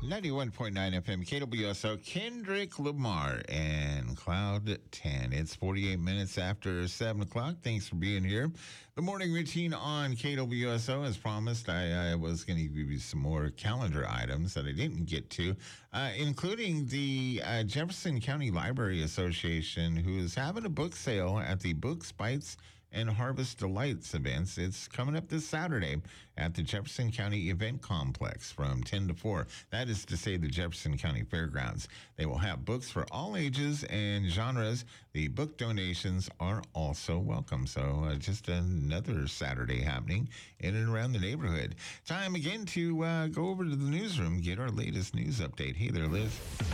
91.9 FM KWSO, Kendrick Lamar and Cloud 10. It's 48 minutes after 7 o'clock. Thanks for being here. The morning routine on KWSO, as promised, I was going to give you some more calendar items that I didn't get to, including the Jefferson County Library Association, who is having a book sale at the Books, Bites, and Harvest Delights events. It's coming up this Saturday at the Jefferson County Event Complex from 10 to 4. That is to say the Jefferson County Fairgrounds. They will have books for all ages and genres. The book donations are also welcome. So just another Saturday happening in and around the neighborhood. Time again to go over to the newsroom, get our latest news update. Hey there, Liz.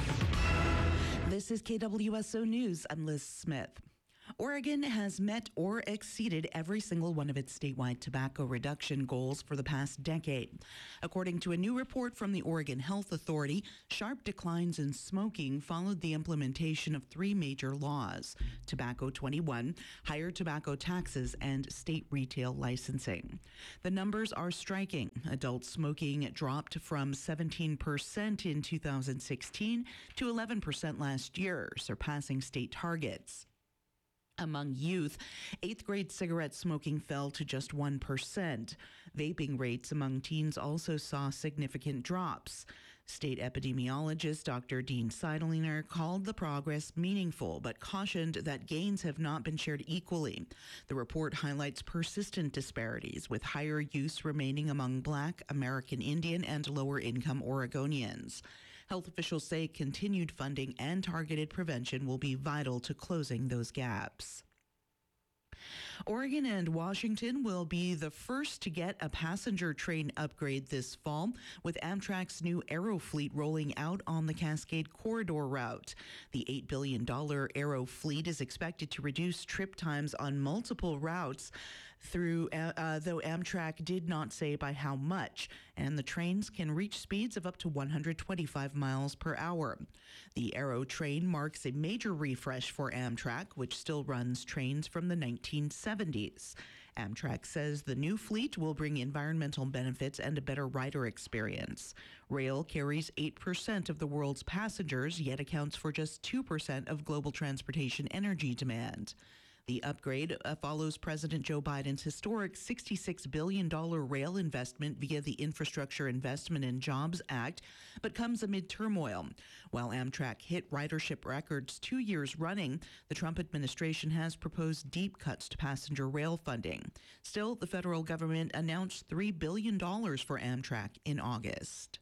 This is KWSO News. I'm Liz Smith. Oregon has met or exceeded every single one of its statewide tobacco reduction goals for the past decade. According to a new report from the Oregon Health Authority, sharp declines in smoking followed the implementation of three major laws: Tobacco 21, higher tobacco taxes, and state retail licensing. The numbers are striking. Adult smoking dropped from 17% in 2016 to 11% last year, surpassing state targets. Among youth, 8th grade cigarette smoking fell to just 1%. Vaping rates among teens also saw significant drops. State epidemiologist Dr. Dean Seidlinger called the progress meaningful, but cautioned that gains have not been shared equally. The report highlights persistent disparities, with higher use remaining among Black, American Indian, and lower-income Oregonians. Health officials say continued funding and targeted prevention will be vital to closing those gaps. Oregon and Washington will be the first to get a passenger train upgrade this fall, with Amtrak's new Aero fleet rolling out on the Cascade Corridor route. The $8 billion Aero fleet is expected to reduce trip times on multiple routes, though Amtrak did not say by how much, and the trains can reach speeds of up to 125 miles per hour. The Aero train marks a major refresh for Amtrak, which still runs trains from the 1970s. Amtrak says the new fleet will bring environmental benefits and a better rider experience. Rail carries 8% of the world's passengers, yet accounts for just 2% of global transportation energy demand. The upgrade follows President Joe Biden's historic $66 billion rail investment via the Infrastructure Investment and Jobs Act, but comes amid turmoil. While Amtrak hit ridership records 2 years running, the Trump administration has proposed deep cuts to passenger rail funding. Still, the federal government announced $3 billion for Amtrak in August.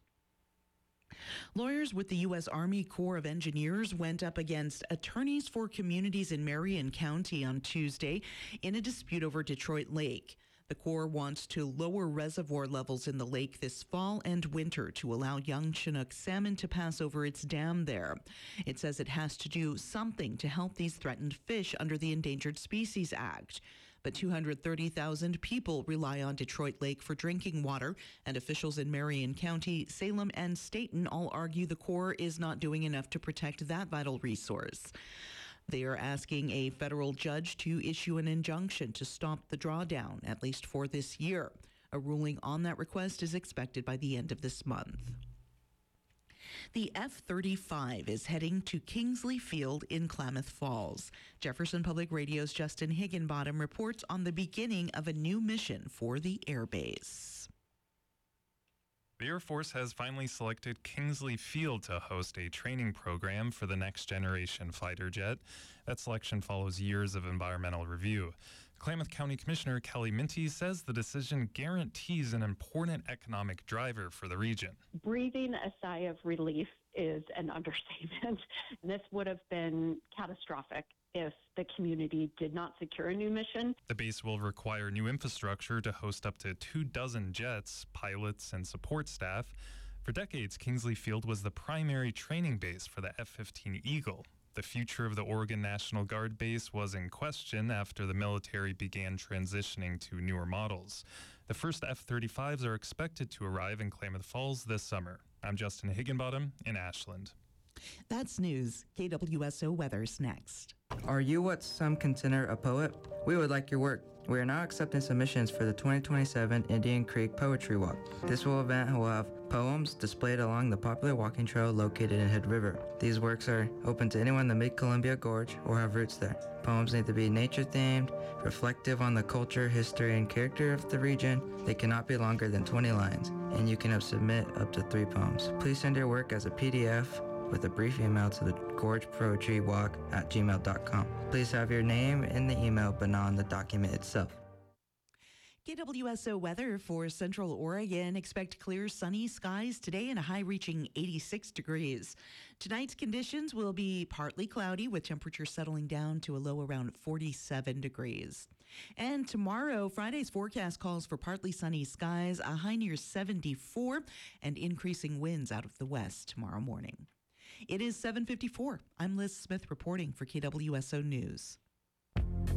Lawyers with the U.S. Army Corps of Engineers went up against attorneys for communities in Marion County on Tuesday in a dispute over Detroit Lake. The Corps wants to lower reservoir levels in the lake this fall and winter to allow young Chinook salmon to pass over its dam there. It says it has to do something to help these threatened fish under the Endangered Species Act. But 230,000 people rely on Detroit Lake for drinking water, and officials in Marion County, Salem, and Stayton all argue the Corps is not doing enough to protect that vital resource. They are asking a federal judge to issue an injunction to stop the drawdown, at least for this year. A ruling on that request is expected by the end of this month. The F-35 is heading to Kingsley Field in Klamath Falls. Jefferson Public Radio's Justin Higginbottom reports on the beginning of a new mission for the airbase. The Air Force has finally selected Kingsley Field to host a training program for the next generation fighter jet. That selection follows years of environmental review. Klamath County Commissioner Kelly Minty says the decision guarantees an important economic driver for the region. Breathing a sigh of relief is an understatement. This would have been catastrophic if the community did not secure a new mission. The base will require new infrastructure to host up to 24 jets, pilots, and support staff. For decades, Kingsley Field was the primary training base for the F-15 Eagle. The future of the Oregon National Guard base was in question after the military began transitioning to newer models. The first F-35s are expected to arrive in Klamath Falls this summer. I'm Justin Higginbottom in Ashland. That's news. KWSO weather's next. Are you what some consider a poet? We would like your work. We are now accepting submissions for the 2027 Indian Creek Poetry Walk. This event will have poems displayed along the popular walking trail located in Hood River. These works are open to anyone in the Mid-Columbia Gorge or have roots there. Poems need to be nature-themed, reflective on the culture, history, and character of the region. They cannot be longer than 20 lines, and you can submit up to 3 poems. Please send your work as a PDF with a brief email to the gorgepoetrywalk@gmail.com. Please have your name in the email but not on the document itself. KWSO weather for Central Oregon. Expect clear, sunny skies today and a high reaching 86 degrees. Tonight's conditions will be partly cloudy with temperatures settling down to a low around 47 degrees. And tomorrow, Friday's forecast calls for partly sunny skies, a high near 74, and increasing winds out of the west tomorrow morning. It is 7:54. I'm Liz Smith reporting for KWSO News.